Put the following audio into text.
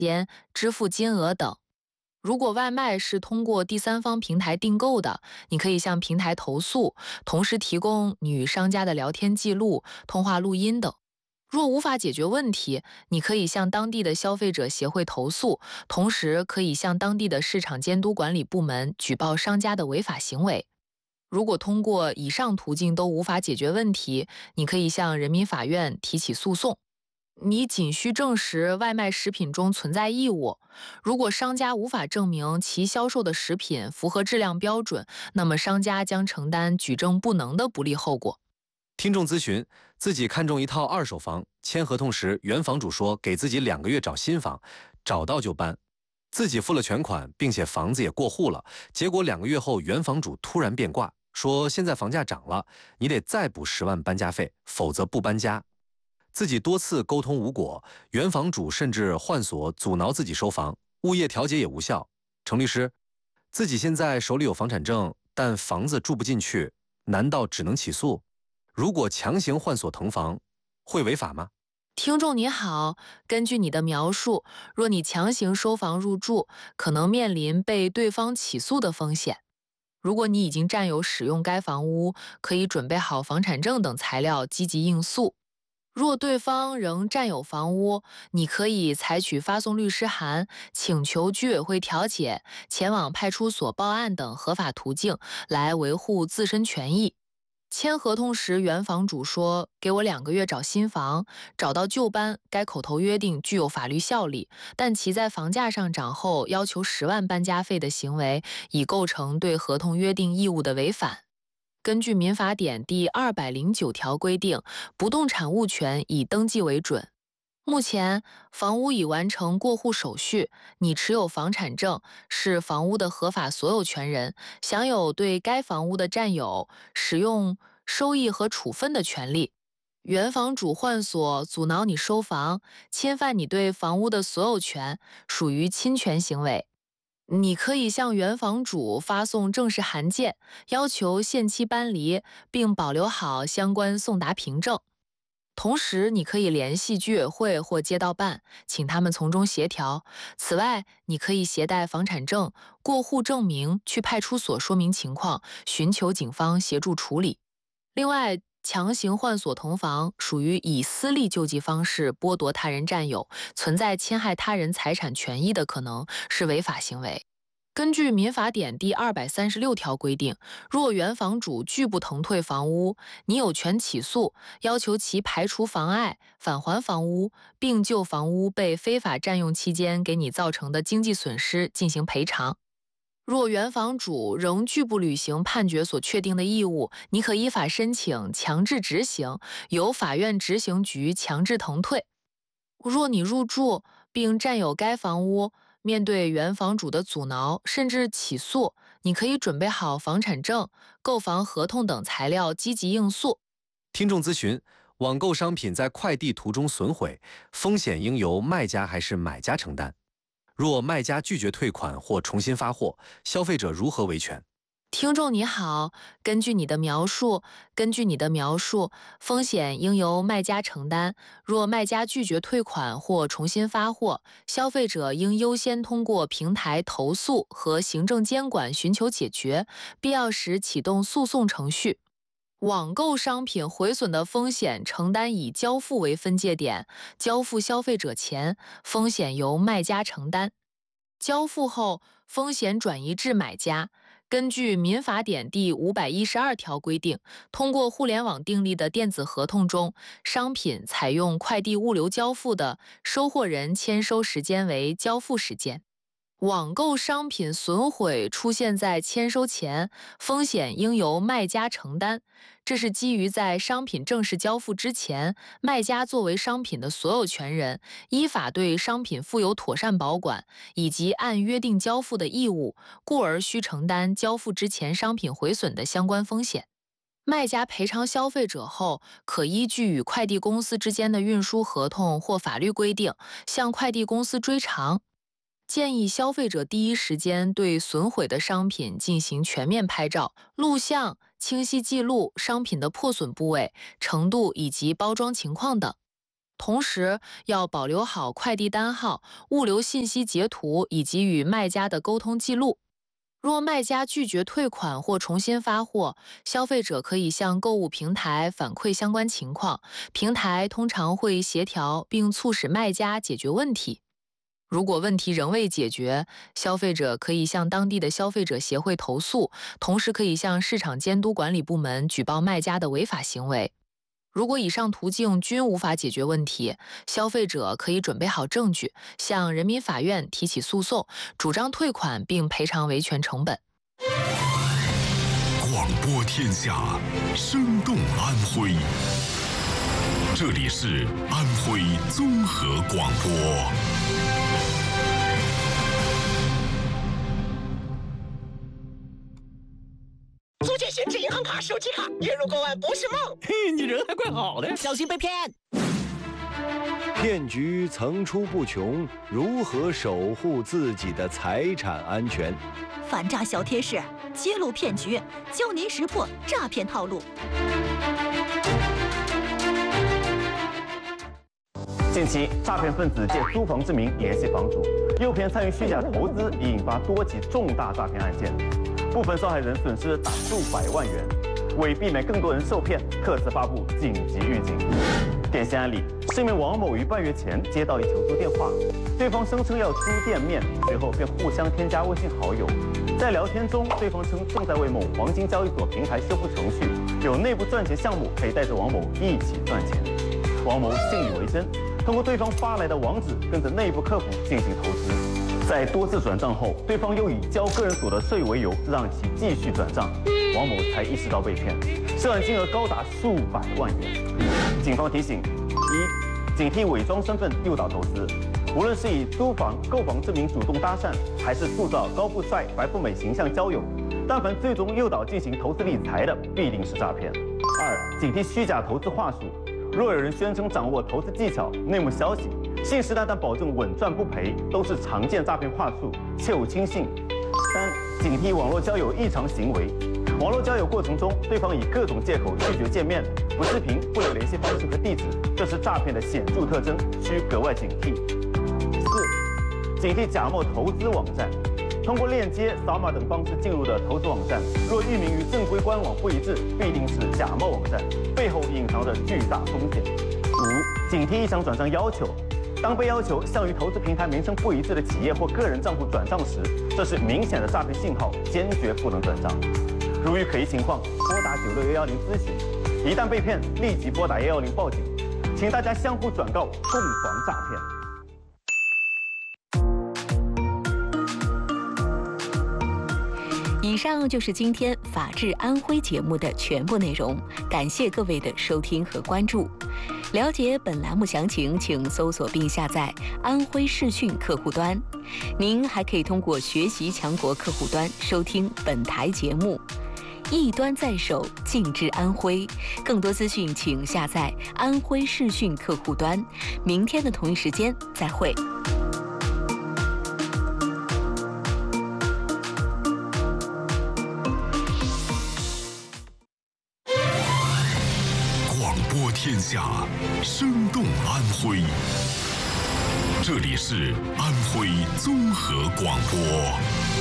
间、支付金额等。如果外卖是通过第三方平台订购的，你可以向平台投诉，同时提供你与商家的聊天记录、通话录音等。若无法解决问题，你可以向当地的消费者协会投诉，同时可以向当地的市场监督管理部门举报商家的违法行为。如果通过以上途径都无法解决问题，你可以向人民法院提起诉讼。你仅需证实外卖食品中存在异物，如果商家无法证明其销售的食品符合质量标准，那么商家将承担举证不能的不利后果。 听众咨询，自己看中一套二手房，签合同时原房主说给自己2个月找新房，找到就搬，自己付了全款，并且房子也过户了，结果2个月后原房主突然变卦，说现在房价涨了，你得再补10万搬家费，否则不搬家。自己多次沟通无果，原房主甚至换锁阻挠自己收房，物业调解也无效。程律师，自己现在手里有房产证，但房子住不进去，难道只能起诉？如果强行换锁腾房，会违法吗？ 听众你好，根据你的描述，若你强行收房入住，可能面临被对方起诉的风险。如果你已经占有使用该房屋，可以准备好房产证等材料，积极应诉。若对方仍占有房屋，你可以采取发送律师函、请求居委会调解、前往派出所报案等合法途径来维护自身权益。签合同时，原房主说给我2个月找新房，找到就搬，该口头约定具有法律效力，但其在房价上涨后要求10万搬家费的行为，已构成对合同约定义务的违反。根据民法典第209条规定，不动产物权以登记为准。目前，房屋已完成过户手续，你持有房产证，是房屋的合法所有权人，享有对该房屋的占有、使用、收益和处分的权利。原房主换锁阻挠你收房，侵犯你对房屋的所有权，属于侵权行为。你可以向原房主发送正式函件，要求限期搬离，并保留好相关送达凭证。同时，你可以联系居委会或街道办，请他们从中协调。此外，你可以携带房产证、过户证明去派出所说明情况，寻求警方协助处理。另外，强行换锁腾房属于以私利救济方式剥夺他人占有，存在侵害他人财产权益的可能，是违法行为。根据民法典第236条规定，若原房主拒不腾退房屋，你有权起诉，要求其排除妨碍，返还房屋，并就房屋被非法占用期间给你造成的经济损失进行赔偿。若原房主仍拒不履行判决所确定的义务，你可依法申请强制执行，由法院执行局强制腾退。若你入住并占有该房屋，面对原房主的阻挠甚至起诉，你可以准备好房产证、购房合同等材料，积极应诉。 听众咨询，网购商品在快递途中损毁，风险应由卖家还是买家承担？若卖家拒绝退款或重新发货，消费者如何维权？ 听众你好，根据你的描述，风险应由卖家承担。若卖家拒绝退款或重新发货，消费者应优先通过平台投诉和行政监管寻求解决，必要时启动诉讼程序。网购商品毁损的风险承担以交付为分界点，交付消费者前，风险由卖家承担。交付后，风险转移至买家。根据民法典第512条规定，通过互联网订立的电子合同中，商品采用快递物流交付的，收货人签收时间为交付时间。网购商品损毁出现在签收前，风险应由卖家承担。这是基于在商品正式交付之前，卖家作为商品的所有权人，依法对商品负有妥善保管，以及按约定交付的义务，故而需承担交付之前商品毁损的相关风险。卖家赔偿消费者后，可依据与快递公司之间的运输合同或法律规定，向快递公司追偿。建议消费者第一时间对损毁的商品进行全面拍照、录像，清晰记录商品的破损部位、程度以及包装情况等。 同时要保留好快递单号、物流信息截图以及与卖家的沟通记录。若卖家拒绝退款或重新发货，消费者可以向购物平台反馈相关情况，平台通常会协调并促使卖家解决问题。如果问题仍未解决，消费者可以向当地的消费者协会投诉，同时可以向市场监督管理部门举报卖家的违法行为。如果以上途径均无法解决问题，消费者可以准备好证据，向人民法院提起诉讼，主张退款并赔偿维权成本。 广播天下，生动安徽。这里是安徽综合广播。 租借闲置银行卡、手机卡，月入过万不是梦。 嘿，你人还怪好的， 小心被骗。 骗局层出不穷，如何守护自己的财产安全？ 反诈小贴士揭露骗局，教您识破诈骗套路。 近期，诈骗分子借租房之名联系房主，诱骗参与虚假投资，已引发多起重大诈骗案件。部分受害人损失达数百万元。为避免更多人受骗，特此发布紧急预警。典型案例：是一名王某于半月前接到一求助电话，对方声称要租店面，随后便互相添加微信好友。在聊天中，对方称正在为某黄金交易所平台修复程序，有内部赚钱项目可以带着王某一起赚钱。王某信以为真，通过对方发来的网址，跟着内部客服进行投资。在多次转账后，对方又以交个人所得税为由，让其继续转账，王某才意识到被骗，涉案金额高达数百万元。警方提醒：一、警惕伪装身份诱导投资，无论是以租房、购房之名主动搭讪，还是塑造高富帅、白富美形象交友，但凡最终诱导进行投资理财的，必定是诈骗。二、警惕虚假投资话术，若有人宣称掌握投资技巧、内幕消息，信誓旦旦保证稳赚不赔，都是常见诈骗话术，切勿轻信。三、警惕网络交友异常行为，网络交友过程中，对方以各种借口拒绝见面、不视频、不留联系方式和地址，这是诈骗的显著特征，需格外警惕。四、警惕假冒投资网站，通过链接、扫码等方式进入的投资网站，若域名与正规官网不一致，必定是假冒网站，背后隐藏着巨大风险。五、警惕异常转账要求，当被要求向与投资平台名称不一致的企业或个人账户转账时，这是明显的诈骗信号，坚决不能转账。如遇可疑情况，拨打96110咨询。一旦被骗，立即拨打110报警。请大家相互转告，共防诈骗。 以上就是今天《法治安徽》节目的全部内容，感谢各位的收听和关注。了解本栏目详情，请搜索并下载安徽视讯客户端。您还可以通过学习强国客户端收听本台节目。一端在手，尽知安徽。更多资讯请下载安徽视讯客户端。明天的同一时间再会。 广播天下，生动安徽。这里是安徽综合广播。